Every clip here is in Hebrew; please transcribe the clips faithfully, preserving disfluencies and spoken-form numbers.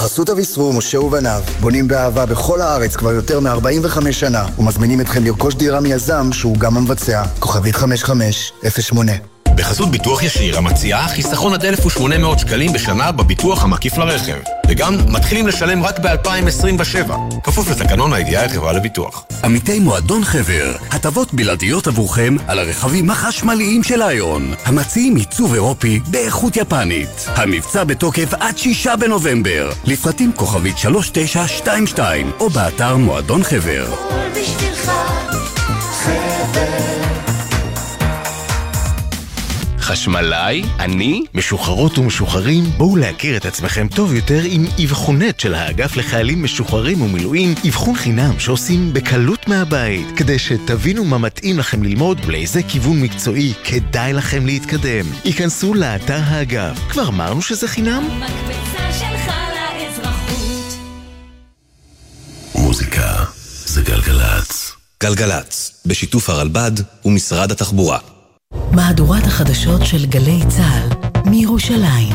בחסות אביסרו ומשה ובניו, בונים באהבה בכל הארץ כבר יותר מ-ארבעים וחמש שנה, ומזמינים אתכם לרכוש דירה מיזם שהוא גם המבצע. כוכבית חמש חמש אפס שמונה. בחסות ביטוח ישיר המציעה חיסכון עד אלף ושמונה מאות שקלים בשנה בביטוח המקיף לרכב. וגם מתחילים לשלם רק ב-אלפיים עשרים ושבע. כפוף לתקנון הידיעה החברה לביטוח. עמיתי מועדון חבר, הטבות בלעדיות עבורכם על הרכבים החשמליים של איון. המציעים עיצוב אירופי באיכות יפנית. המבצע בתוקף עד שישה בנובמבר. לפרטים כוכבית שלוש תשע שתיים שתיים או באתר מועדון חבר. בשבילך חבר. חשמלאי, אני, משוחררות ומשוחררים, בואו להכיר את עצמכם טוב יותר עם אבחונת של האגף לחיילים משוחררים ומילואים, אבחון חינם שעושים בקלות מהבית, כדי שתבינו מה מתאים לכם ללמוד ולאיזה כיוון מקצועי כדאי לכם להתקדם. ייכנסו לאתר האגף, כבר אמרנו שזה חינם? מקבצה שלך לאזרחות. מוזיקה זה גלגלץ. גלגלץ, בשיתוף הרלב"ד ומשרד התחבורה. מהדורת החדשות של גלי צה"ל מירושלים.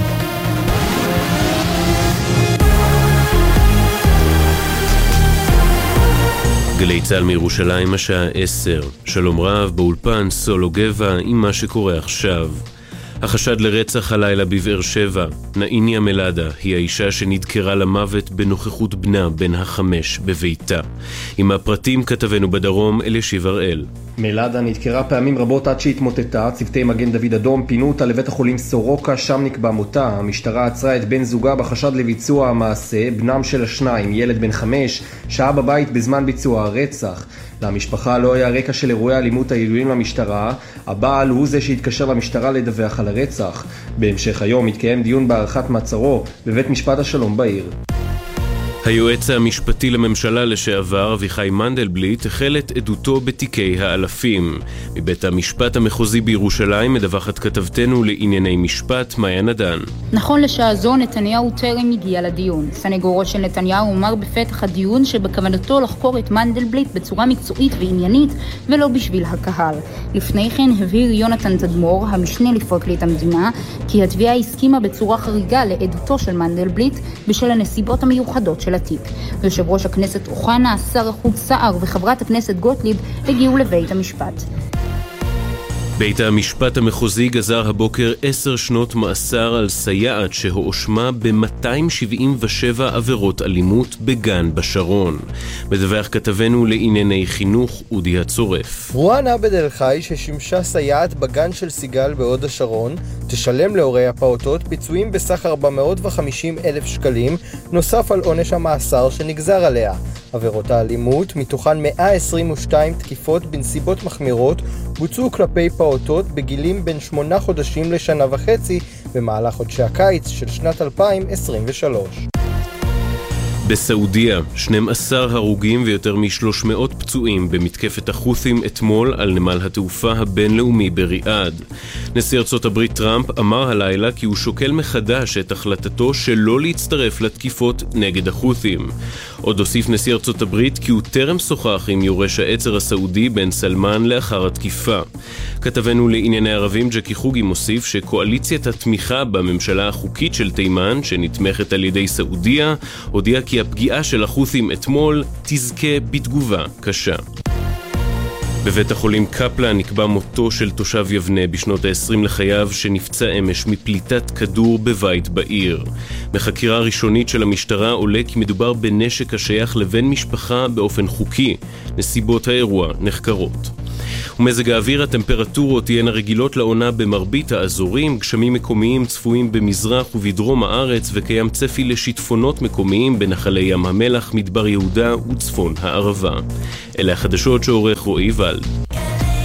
גלי צה"ל מירושלים, השעה עשר. שלום רב, באולפן סולו גבע עם מה שקורה עכשיו. החשד לרצח הלילה בבאר שבע. נאיניה מלאדה היא האישה שנדקרה למוות בנוכחות בנה בן החמש בביתה. עם הפרטים כתבנו בדרום אלישיב הראל. מלאדה נדקרה פעמים רבות עד שהתמוטטה. צוותי מגן דוד אדום פינו אותה לבית החולים סורוקה, שם נקבע מותה. המשטרה עצרה את בן זוגה בחשד לביצוע המעשה. בנם של השניים, ילד בן חמש, שהה בבית בזמן ביצוע הרצח. למשפחה לא היה רקע של אירועי אלימות הידועים למשטרה. הבעל הוא זה שהתקשר למשטרה לדווח על הרצח. בהמשך היום התקיים דיון בהארכת מעצרו בבית משפט השלום בעיר. היועץ המשפטי לממשלה לשעבר אביחי מנדלבליט החל את עדותו בתיקי האלפים. מבית המשפט המחוזי בירושלים מדווחת כתבתנו לענייני משפט מאיה נדן. נכון לשעה זו נתניהו טרם הגיע לדיון. סנגורו של נתניהו אמר בפתח הדיון שבכוונתו לחקור את מנדלבליט בצורה מקצועית ועניינית ולא בשביל הקהל. לפני כן הבהיר יונתן תדמור, המשנה לפרקליט המדינה, כי התביעה הסכימה בצורה חריגה לעדותו של מנדלבליט בשל הנסיבות המיוחדות של התיק. יושב ראש הכנסת אוחנה, שר החוץ סער וחברת הכנסת גוטליב הגיעו לבית המשפט. בית המשפט המחוזי גזר הבוקר עשר שנות מאסר על סייעת שהואשמה ב-מאתיים שבעים ושבע עבירות אלימות בגן בשרון. מדווח כתבנו לענייני חינוך אודי הצורף. רואן עבד אל חי, ששימשה סייעת בגן של סיגל בהוד השרון, תשלם להורי הפעוטות פיצויים בסך ארבע מאות וחמישים אלף שקלים, נוסף על עונש המאסר שנגזר עליה. עבירות האלימות, מתוכן מאה עשרים ושתיים תקיפות בנסיבות מחמירות, בוצעו כלפי פעוטות בגילים בין שמונה חודשים לשנה וחצי במהלך חודשי הקיץ של שנת אלפיים עשרים ושלוש. בסעודיה, שנים עשר הרוגים ויותר מ-שלוש מאות פצועים במתקפת החות'ים אתמול על נמל התעופה הבינלאומי בריאד. נשיא ארצות הברית טראמפ אמר הלילה כי הוא שוקל מחדש את החלטתו שלא להצטרף לתקיפות נגד החות'ים. עוד הוסיף נשיא ארצות הברית כי הוא טרם שוחח עם יורש העצר הסעודי בן סלמן לאחר התקיפה. כתבנו לענייני ערבים ג'קי חוגי מוסיף שקואליציית התמיכה בממשלה החוקית של תימן, שנתמכת על ידי סעודיה, הודיעה כי הפגיעה של החות'ים אתמול תזכה בתגובה קשה. בבית החולים קפלן נקבע מותו של תושב יבנה בשנות ה-עשרים לחייו שנפצע אמש מפליטת כדור בבית בעיר. בחקירה ראשונית של המשטרה עולה כי מדובר בנשק השייך לבן משפחה באופן חוקי. נסיבות האירוע נחקרות. ומזג האוויר, הטמפרטורות תהיינה רגילות לעונה במרבית האזורים, גשמים מקומיים צפויים במזרח ובדרום הארץ וקיים צפי לשיטפונות מקומיים בנחלי ים המלח, מדבר יהודה וצפון הערבה. אלה החדשות שעורך רועי ולד.